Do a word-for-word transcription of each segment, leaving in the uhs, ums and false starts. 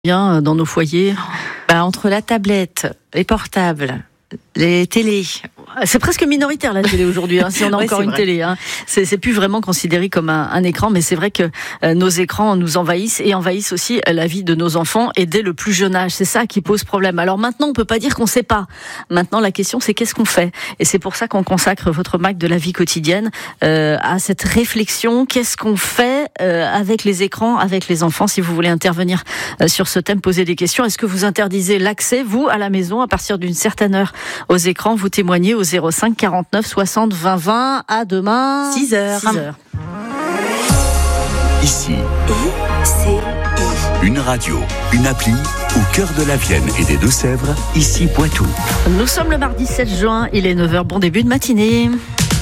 Bien dans nos foyers. Bah, entre la tablette, les portables, les télés. C'est presque minoritaire la télé aujourd'hui, hein, si on a ouais, encore une vrai. télé. Hein. C'est, c'est plus vraiment considéré comme un, un écran, mais c'est vrai que euh, nos écrans nous envahissent et envahissent aussi la vie de nos enfants et dès le plus jeune âge. C'est ça qui pose problème. Alors maintenant, on peut pas dire qu'on sait pas. Maintenant, la question, c'est qu'est-ce qu'on fait ? Et c'est pour ça qu'on consacre votre Mac de la vie quotidienne euh, à cette réflexion. Qu'est-ce qu'on fait euh, avec les écrans, avec les enfants ? Si vous voulez intervenir euh, sur ce thème, poser des questions. Est-ce que vous interdisez l'accès, vous, à la maison, à partir d'une certaine heure aux écrans ? Vous témoignez au zéro cinq quarante-neuf soixante vingt vingt. À demain. six heures. six heures. Ici, I C I. une radio, une appli au cœur de la Vienne et des Deux-Sèvres, ici Poitou. Nous sommes le mardi sept juin, il est neuf heures, bon début de matinée.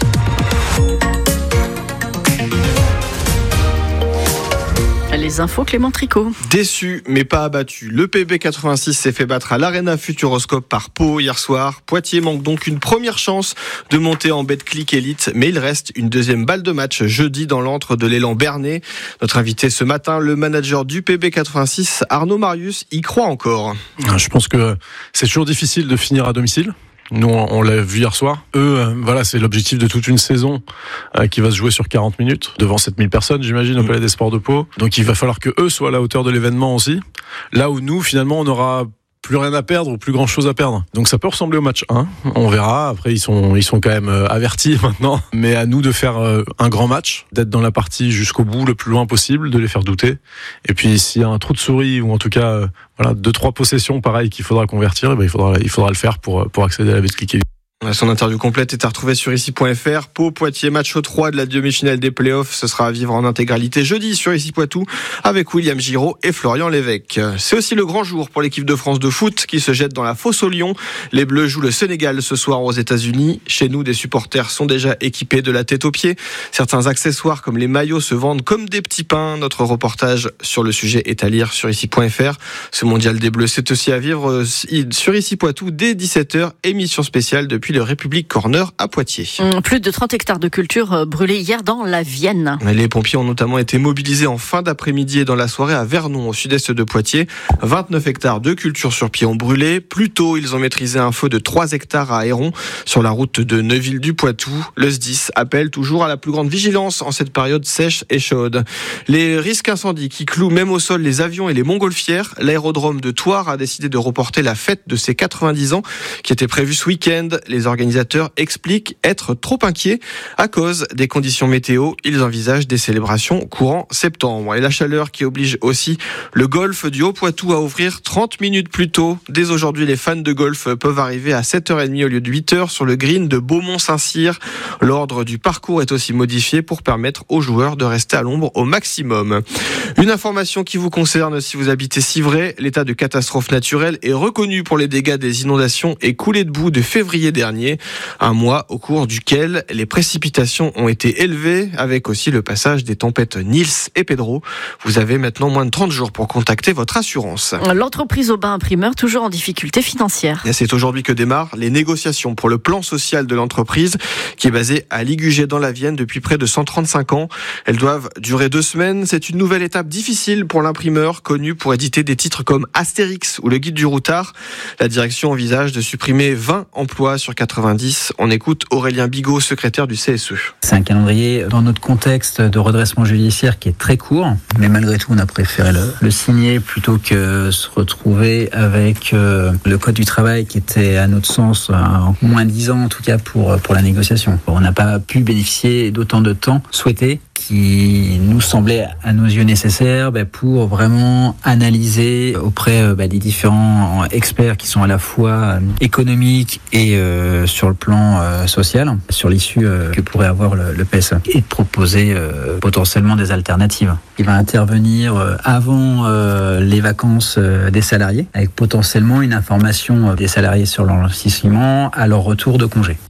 Les infos, Clément Tricot. Déçu mais pas abattu, le P B quatre-vingt-six s'est fait battre à l'Arena Futuroscope par Pau hier soir. Poitiers manque donc une première chance de monter en Betclic Elite, mais il reste une deuxième balle de match jeudi dans l'antre de l'élan Bernay. Notre invité ce matin, le manager du P B quatre-vingt-six, Arnaud Marius, y croit encore. Je pense que c'est toujours difficile de finir à domicile. Nous, on l'a vu hier soir. Eux, euh, voilà, c'est l'objectif de toute une saison euh, qui va se jouer sur quarante minutes devant sept mille personnes, j'imagine, au Palais des Sports de Pau. Donc, il va falloir que eux soient à la hauteur de l'événement aussi. Là où nous, finalement, on aura plus rien à perdre ou plus grand chose à perdre. Donc ça peut ressembler au match un, on verra. Après ils sont ils sont quand même avertis maintenant, mais à nous de faire un grand match, d'être dans la partie jusqu'au bout le plus loin possible, de les faire douter. Et puis s'il y a un trou de souris ou en tout cas voilà deux trois possessions pareil qu'il faudra convertir, et ben il faudra il faudra le faire pour pour accéder à la Betclic. Son interview complète est à retrouver sur ici point f r. Pau, Poitiers, match trois de la demi-finale des playoffs. Ce sera à vivre en intégralité jeudi sur Ici Poitou avec William Giraud et Florian Lévesque. C'est aussi le grand jour pour l'équipe de France de foot qui se jette dans la fosse au lion. Les Bleus jouent le Sénégal ce soir aux États-Unis. Chez nous, des supporters sont déjà équipés de la tête aux pieds. Certains accessoires comme les maillots se vendent comme des petits pains. Notre reportage sur le sujet est à lire sur ici point f r. Ce mondial des Bleus, c'est aussi à vivre sur Ici Poitou dès dix-sept heures. Émission spéciale depuis le République Corner à Poitiers. Plus de trente hectares de culture brûlés hier dans la Vienne. Les pompiers ont notamment été mobilisés en fin d'après-midi et dans la soirée à Vernon, au sud-est de Poitiers. vingt-neuf hectares de culture sur pied ont brûlé. Plus tôt, ils ont maîtrisé un feu de trois hectares à Héron, sur la route de Neuville-du-Poitou. Le S D I S appelle toujours à la plus grande vigilance en cette période sèche et chaude. Les risques incendies qui clouent même au sol les avions et les montgolfières. L'aérodrome de Thouars a décidé de reporter la fête de ses quatre-vingt-dix ans qui était prévue ce week-end. Les organisateurs expliquent être trop inquiets à cause des conditions météo. Ils envisagent des célébrations courant septembre. Et la chaleur qui oblige aussi le golf du Haut-Poitou à ouvrir trente minutes plus tôt. Dès aujourd'hui, les fans de golf peuvent arriver à sept heures trente au lieu de huit heures sur le green de Beaumont-Saint-Cyr. L'ordre du parcours est aussi modifié pour permettre aux joueurs de rester à l'ombre au maximum. Une information qui vous concerne si vous habitez Civray. L'état de catastrophe naturelle est reconnu pour les dégâts des inondations et coulées de boue de février dernier. Un mois au cours duquel les précipitations ont été élevées, avec aussi le passage des tempêtes Nils et Pedro. Vous avez maintenant moins de trente jours pour contacter votre assurance. L'entreprise Aubin Imprimeur, toujours en difficulté financière. Et c'est aujourd'hui que démarrent les négociations pour le plan social de l'entreprise, qui est basée à Ligugé dans la Vienne depuis près de cent trente-cinq ans. Elles doivent durer deux semaines. C'est une nouvelle étape difficile pour l'imprimeur, connu pour éditer des titres comme Astérix ou le Guide du Routard. La direction envisage de supprimer vingt emplois sur quatre-vingt-dix. On écoute Aurélien Bigot, secrétaire du C S E. C'est un calendrier dans notre contexte de redressement judiciaire qui est très court, mais malgré tout on a préféré le, le signer plutôt que se retrouver avec euh, le code du travail qui était à notre sens en moins dix ans en tout cas pour, pour la négociation. On n'a pas pu bénéficier d'autant de temps souhaité qui nous semblait à nos yeux nécessaire bah, pour vraiment analyser auprès bah, des différents experts qui sont à la fois économiques et euh, sur le plan euh, social, sur l'issue euh, que pourrait avoir le, le P S E, et de proposer euh, potentiellement des alternatives. Il va intervenir euh, avant euh, les vacances euh, des salariés, avec potentiellement une information euh, des salariés sur l'enregistrement à leur retour de congé.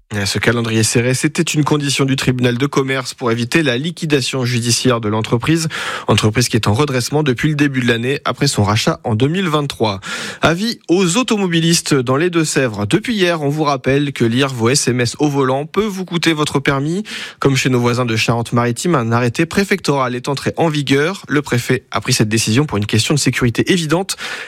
Ce calendrier serré, c'était une condition du tribunal de commerce pour éviter la liquidation judiciaire de l'entreprise. Entreprise qui est en redressement depuis le début de l'année après son rachat en deux mille vingt-trois. Avis aux automobilistes dans les Deux-Sèvres. Depuis hier, on vous rappelle que lire vos S M S au volant peut vous coûter votre permis. Comme chez nos voisins de Charente-Maritime, un arrêté préfectoral est entré en vigueur. Le préfet a pris cette décision pour une question de sécurité évidente.